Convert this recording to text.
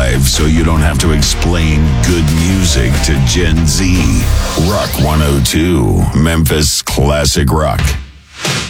live so you don't have to explain good music to Gen Z. Rock 102, Memphis Classic Rock.